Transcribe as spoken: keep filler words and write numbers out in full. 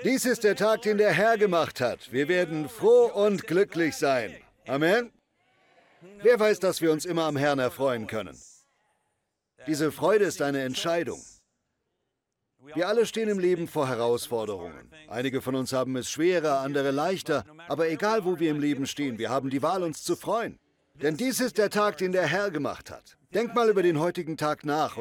Dies ist der Tag, den der Herr gemacht hat. Wir werden froh und glücklich sein. Amen. Wer weiß, dass wir uns immer am Herrn erfreuen können? Diese Freude ist eine Entscheidung. Wir alle stehen im Leben vor Herausforderungen. Einige von uns haben es schwerer, andere leichter. Aber egal, wo wir im Leben stehen, wir haben die Wahl, uns zu freuen. Denn dies ist der Tag, den der Herr gemacht hat. Denk mal über den heutigen Tag nach.